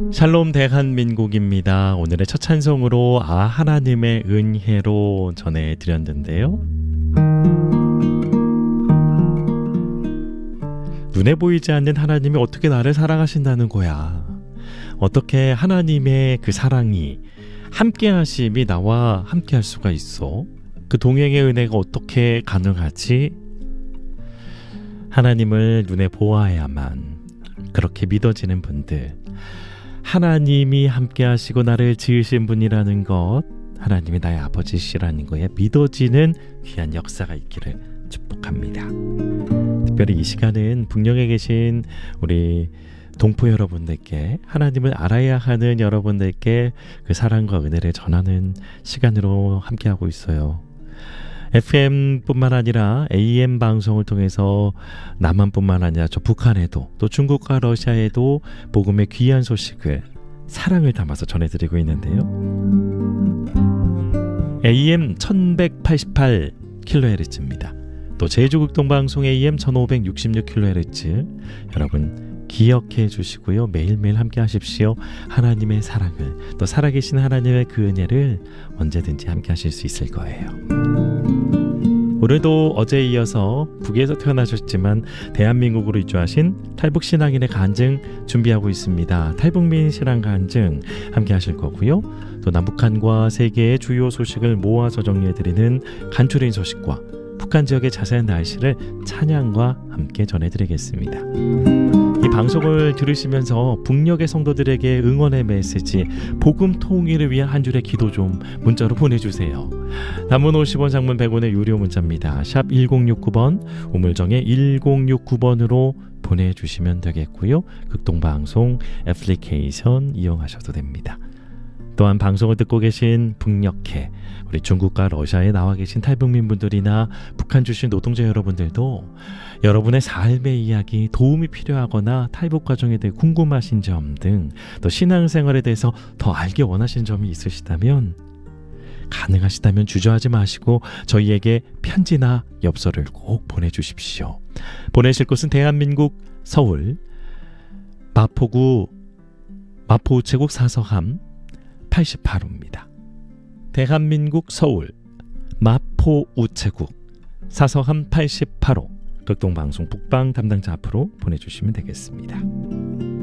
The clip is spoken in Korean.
샬롬 대한민국입니다. 오늘의 첫 찬송으로 하나님의 은혜로 전해드렸는데요. 눈에 보이지 않는 하나님이 어떻게 나를 사랑하신다는 거야. 어떻게 하나님의 그 사랑이 함께 하심이 나와 함께 할 수가 있어? 그 동행의 은혜가 어떻게 가능하지? 하나님을 눈에 보아야만 그렇게 믿어지는 분들, 하나님이 함께 하시고 나를 지으신 분이라는 것, 하나님이 나의 아버지시라는 거에 믿어지는 귀한 역사가 있기를 축복합니다. 특별히 이 시간은 북녘에 계신 우리 동포 여러분들께, 하나님을 알아야 하는 여러분들께 그 사랑과 은혜를 전하는 시간으로 함께하고 있어요. FM뿐만 아니라 AM 방송을 통해서 남한뿐만 아니라 저 북한에도, 또 중국과 러시아에도 복음의 귀한 소식을, 사랑을 담아서 전해드리고 있는데요. AM 1188kHz입니다. 또 제주극동방송 AM 1566kHz, 여러분 기억해 주시고요. 매일매일 함께 하십시오. 하나님의 사랑을, 또 살아계신 하나님의 그 은혜를 언제든지 함께 하실 수 있을 거예요. 오늘도 어제에 이어서 북에서 태어나셨지만 대한민국으로 이주하신 탈북신앙인의 간증 준비하고 있습니다. 탈북민 신앙 간증 함께 하실 거고요. 또 남북한과 세계의 주요 소식을 모아서 정리해드리는 간추린 소식과 북한 지역의 자세한 날씨를 찬양과 함께 전해드리겠습니다. 이 방송을 들으시면서 북녘의 성도들에게 응원의 메시지, 복음 통일을 위한 한 줄의 기도 좀 문자로 보내주세요. 단문 50원, 장문 100원의 유료 문자입니다. 샵 1069번, 우물정에 1069번으로 보내주시면 되겠고요. 극동방송 애플리케이션 이용하셔도 됩니다. 또한 방송을 듣고 계신 북녘에 우리 중국과 러시아에 나와 계신 탈북민분들이나 북한 출신 노동자 여러분들도 여러분의 삶의 이야기, 도움이 필요하거나 탈북 과정에 대해 궁금하신 점 등, 또 신앙생활에 대해서 더 알기 원하시는 점이 있으시다면, 가능하시다면 주저하지 마시고 저희에게 편지나 엽서를 꼭 보내주십시오. 보내실 곳은 대한민국 서울 마포구 마포우체국 사서함 88호입니다. 대한민국 서울 마포우체국 사서함 88호, 극동방송 북방 담당자 앞으로 보내주시면 되겠습니다.